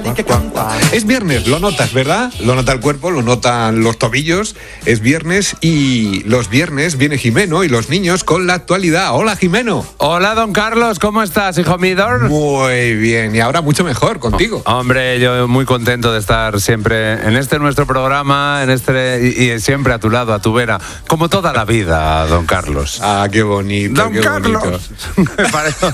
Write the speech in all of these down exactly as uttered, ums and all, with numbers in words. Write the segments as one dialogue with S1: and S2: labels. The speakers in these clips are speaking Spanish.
S1: Es viernes, lo notas, ¿verdad? Lo nota el cuerpo, lo notan los tobillos. Es viernes y los viernes viene Jimeno y los niños con la actualidad. Hola, Jimeno.
S2: Hola, don Carlos, ¿cómo estás, hijo mío?
S1: Muy bien, y ahora mucho mejor contigo.
S2: Oh, hombre, yo muy contento de estar siempre en este nuestro programa, en este y, y siempre a tu lado, a tu vera, como toda la vida, don Carlos.
S1: Ah, qué bonito,
S2: don
S1: qué
S2: Carlos.
S1: bonito.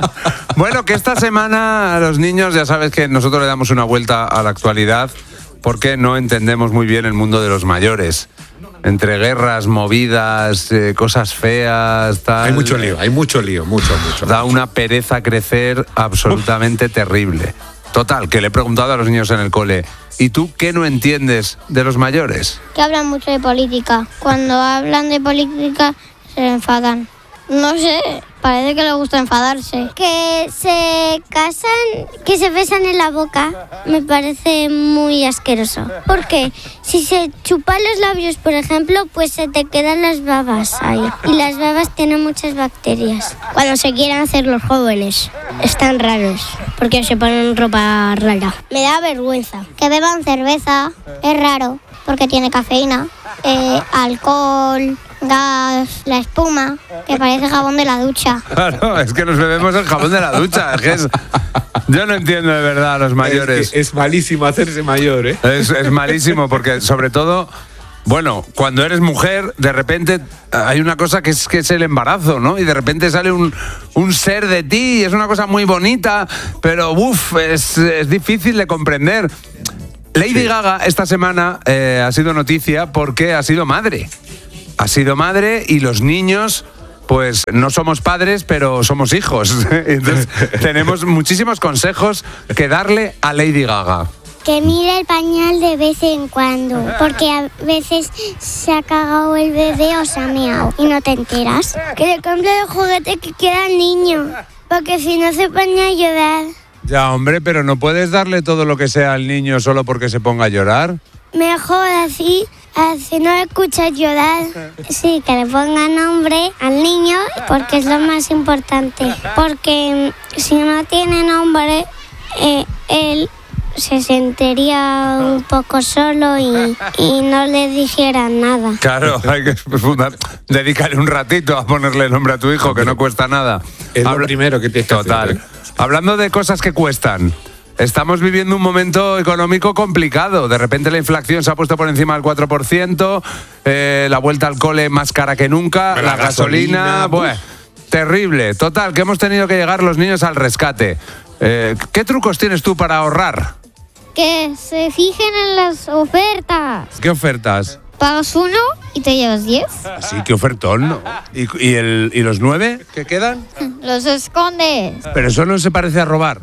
S2: Bueno, que esta semana a los niños ya sabes que nosotros le damos una vuelta a la actualidad porque no entendemos muy bien el mundo de los mayores. Entre guerras, movidas, eh, cosas feas, tal.
S1: Hay mucho lío, hay mucho lío, mucho, mucho.
S2: Da una pereza crecer absolutamente Uf. terrible. Total, que le he preguntado a los niños en el cole, ¿y tú qué no entiendes de los mayores?
S3: Que hablan mucho de política. Cuando hablan de política se enfadan. No sé, parece que les gusta enfadarse.
S4: Que se casan, que se besan en la boca, me parece muy asqueroso. Porque si se chupan los labios, por ejemplo, pues se te quedan las babas ahí. Y las babas tienen muchas bacterias.
S3: Cuando se quieren hacer los jóvenes, están raros, porque se ponen ropa rara. Me da vergüenza.
S4: Que beban cerveza, es raro, porque tiene cafeína, eh, alcohol, gas, la espuma, que parece jabón de la ducha.
S2: Claro, es que nos bebemos el jabón de la ducha. Es que es... Yo no entiendo de verdad a los mayores.
S1: Es, que es malísimo hacerse mayor, ¿eh?
S2: Es, es malísimo porque, sobre todo, bueno, cuando eres mujer, de repente hay una cosa que es, que es el embarazo, ¿no? Y de repente sale un, un ser de ti y es una cosa muy bonita, pero uff, es, es difícil de comprender. Lady sí. Gaga esta semana eh, ha sido noticia porque ha sido madre. Ha sido madre y los niños, pues no somos padres, pero somos hijos. Entonces tenemos muchísimos consejos que darle a Lady Gaga.
S4: Que mire el pañal de vez en cuando, porque a veces se ha cagado el bebé o se ha meado y no te enteras. Que le compre el juguete que quiera al niño, porque si no se pone a llorar.
S2: Ya, hombre, pero no puedes darle todo lo que sea al niño solo porque se ponga a llorar.
S4: Mejor así, así no escuchas llorar. Sí, que le ponga nombre al niño porque es lo más importante. Porque si no tiene nombre, eh, él se sentiría un poco solo y, y no le dijeran nada.
S2: Claro, hay que dedicarle un ratito a ponerle nombre a tu hijo, que no cuesta nada.
S1: Es lo Habla... primero que tienes que hacer.
S2: Total. Hablando de cosas que cuestan, estamos viviendo un momento económico complicado. De repente la inflación se ha puesto por encima del cuatro por ciento, eh, la vuelta al cole más cara que nunca,
S1: la,
S2: la gasolina, gasolina bueno, terrible. Total, que hemos tenido que llegar los niños al rescate. Eh, ¿Qué trucos tienes tú para ahorrar?
S3: Que se fijen en las ofertas.
S2: ¿Qué ofertas?
S3: Pagas uno y te llevas diez.
S2: Sí, qué ofertón, ¿no? ¿Y, y, el, ¿Y los nueve que quedan?
S3: Los escondes.
S2: Pero eso no se parece a robar.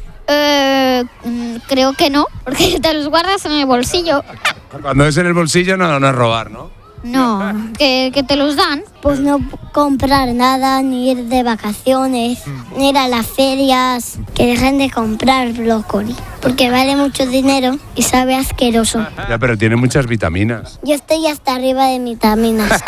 S3: Eh, creo que no, porque te los guardas en el bolsillo.
S2: Cuando es en el bolsillo no, no es robar, ¿no?
S3: No, que, que te los dan.
S4: Pues no comprar nada, ni ir de vacaciones, mm. ni ir a las ferias. Que dejen de comprar brócoli, porque vale mucho dinero y sabe asqueroso.
S2: Ya, pero tiene muchas vitaminas.
S4: Yo estoy hasta arriba de vitaminas.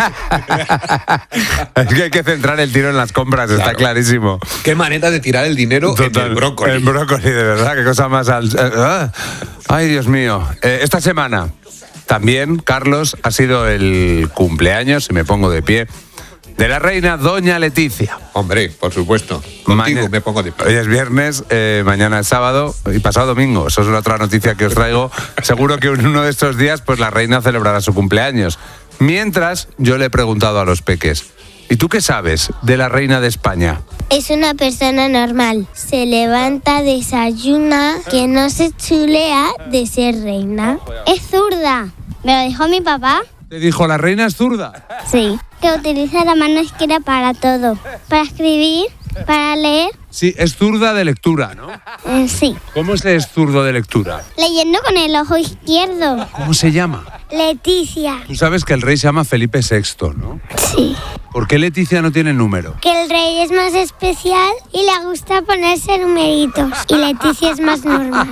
S2: Es que hay que centrar el tiro en las compras, claro. Está clarísimo.
S1: Qué manera de tirar el dinero. Total, en el brócoli.
S2: El brócoli, de verdad, qué cosa más... Al... Ay, Dios mío. Eh, esta semana... También, Carlos, ha sido el cumpleaños, si me pongo de pie, de la reina Doña Leticia.
S1: Hombre, por supuesto. Contigo Maña... me pongo de pie.
S2: Hoy es viernes, eh, mañana es sábado y pasado domingo. Eso es la otra noticia que os traigo. Seguro que en uno de estos días, pues la reina celebrará su cumpleaños. Mientras, yo le he preguntado a los peques, ¿y tú qué sabes de la reina de España?
S4: Es una persona normal. Se levanta, desayuna, que no se chulea de ser reina. Es zurda. Me lo dijo mi papá.
S2: ¿Te dijo la reina es zurda?
S4: Sí. Que utiliza la mano izquierda para todo. Para escribir, para leer.
S2: Sí, es zurda de lectura, ¿no?
S4: Eh, sí.
S2: ¿Cómo se es zurdo de lectura?
S4: Leyendo con el ojo izquierdo.
S2: ¿Cómo se llama?
S4: Leticia.
S2: Tú sabes que el rey se llama Felipe sexto, ¿no?
S4: Sí.
S2: ¿Por qué Leticia no tiene número?
S4: Que el rey es más especial y le gusta ponerse numeritos. Y Leticia es más normal.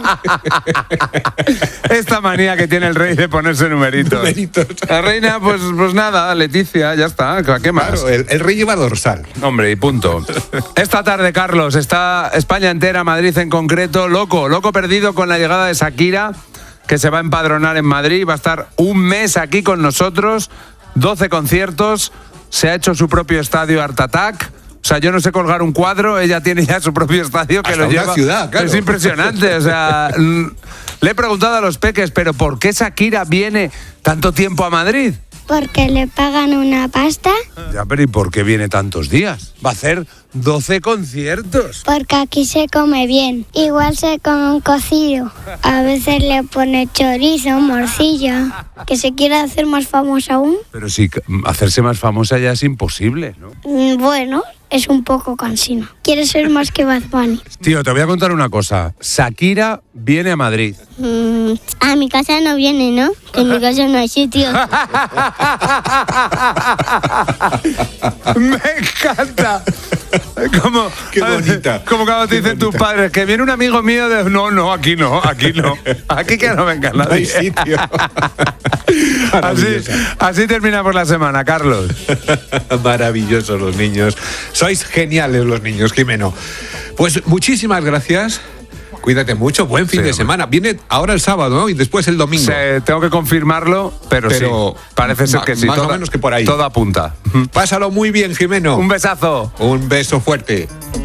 S2: Esta manía que tiene el rey de ponerse numeritos.
S1: Numeritos.
S2: La reina, pues, pues nada, Leticia, ya está. ¿Qué más?
S1: Claro, el, el rey lleva dorsal.
S2: Hombre, y punto. Esta tarde, Carlos, está España entera, Madrid en concreto, loco, loco perdido con la llegada de Shakira, que se va a empadronar en Madrid, va a estar un mes aquí con nosotros, doce conciertos, se ha hecho su propio estadio Art Attack. O sea, yo no sé colgar un cuadro, ella tiene ya su propio estadio que
S1: Hasta
S2: lo
S1: una
S2: lleva.
S1: ciudad, claro.
S2: Es impresionante, o sea, le he preguntado a los peques, pero ¿por qué Shakira viene tanto tiempo a Madrid?
S4: Porque le pagan una pasta.
S2: Ya, pero ¿y por qué viene tantos días? Va a hacer doce conciertos.
S4: Porque aquí se come bien. Igual se come un cocido. A veces le pone chorizo, morcilla. Que se quiere hacer más famosa aún.
S2: Pero si hacerse más famosa ya es imposible, ¿no?
S4: Mm, Bueno, es un poco cansino. Quiere ser más que Bad Bunny.
S2: Tío, te voy a contar una cosa. Shakira viene a Madrid.
S4: Mm, a mi casa no viene, ¿no? Que en mi casa no hay sitio.
S2: Me encanta. Como,
S1: Qué bonita.
S2: Como cuando te
S1: Qué
S2: dicen tus
S1: bonita.
S2: padres que viene un amigo mío de... No, no, aquí no, aquí no. Aquí que no venga
S1: No hay
S2: nadie.
S1: sitio.
S2: Así,
S1: Maravillosa.
S2: así terminamos la semana, Carlos.
S1: Maravillosos los niños. Sois geniales los niños, Jimeno. Pues muchísimas gracias. Cuídate mucho. Buen fin
S2: Sí,
S1: de
S2: hombre.
S1: semana. Viene ahora el sábado, ¿no? Y después el domingo.
S2: Se- tengo que confirmarlo, pero,
S1: Pero
S2: sí. Parece ser
S1: ma-
S2: que sí.
S1: más o
S2: Todo-
S1: menos que por ahí.
S2: Todo apunta.
S1: Pásalo muy bien, Jimeno.
S2: Un besazo.
S1: Un beso fuerte.